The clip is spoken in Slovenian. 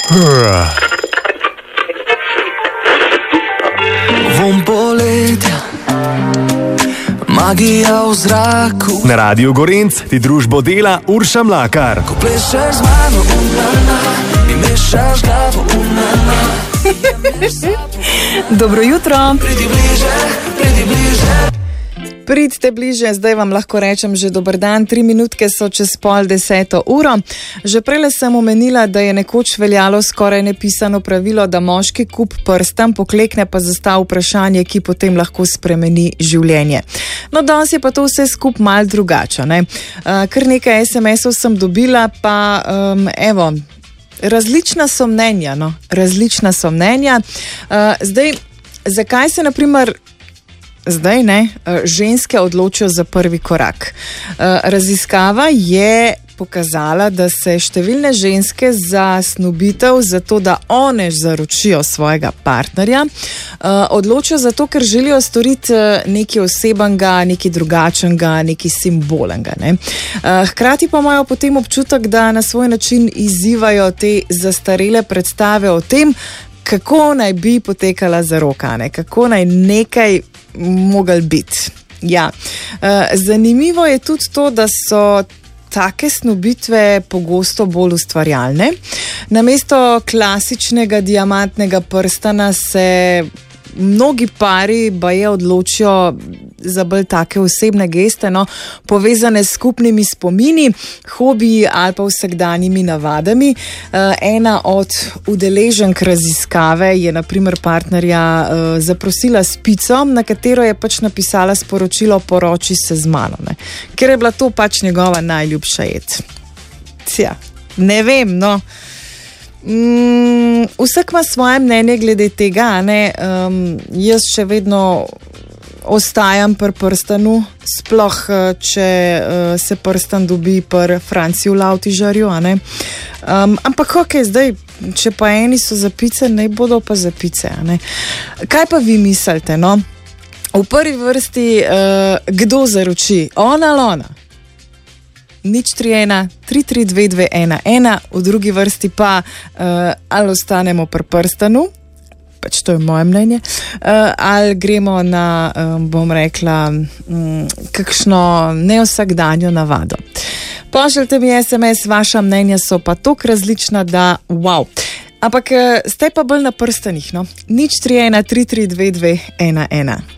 Vom poletja, magija v zraku. Na Radiu Gorenc ti družbo dela Urša Mlakar. Ko plešeš z mano, mi mešaš glavo, Dobro jutro. Pridi bliže, pridi bliže. Pridite bliže, zdaj vam lahko rečem že dober dan, 3 minutke so čez 9:30 uro. Že prele sem omenila, da je nekoč veljalo skoraj nepisano pravilo, da moški kup prstan, poklekne pa zastavi vprašanje, ki potem lahko spremeni življenje. No, danes je pa to vse skup mal drugače, ne? Kar nekaj SMS-ov sem dobila, pa evo, različna so mnenja, no, različna so mnenja. Zdaj, zakaj se naprimer zdaj ženske odločijo za prvi korak? Raziskava je pokazala, da se številne ženske za snubitev, zato da one zaročijo svojega partnerja, odločijo zato, ker želijo storiti nekaj osebenega, nekaj drugačnega, nekaj simbolenega. Ne? Hkrati pa imajo potem občutek, da na svoj način izzivajo te zastarele predstave o tem, kako naj bi potekala zaroka, ne? Kako naj nekaj mogel biti. Ja. Zanimivo je tudi to, da so take snubitve pogosto bolj ustvarjalne. Namesto klasičnega diamantnega prstana se mnogi pari baje odločijo za bolj take osebne geste, no, povezane s skupnimi spomini, hobiji ali pa vsakdanjimi navadami. Ena od udeleženk raziskave je na primer partnerja zaprosila s pico, na katero je pač napisala sporočilo "poroči se z mano", ne, ker je bila to pač njegova najljubša jed. Tja, ne vem, no. Vsak ima svoje mnenje glede tega, ne? Jaz še vedno ostajam pri prstanu, sploh če se prstan dobi pri Franciju Lavtižarju, a ne? Ampak okej, zdaj, če pa eni so za pice, naj bodo pa za pice, a ne? Kaj pa vi mislite, no? V prvi vrsti, kdo zaroči? Ona ali ona? 031 332 211, v drugi vrsti pa ali ostanemo pri prstanu, pač to je moje mnenje, ali gremo na, bom rekla, kakšno nevsakdanjo navado. Pošljite mi SMS, vaša mnenja so pa toliko različna, da wow. Ampak ste pa bolj na prstanih, no? 031 332 211.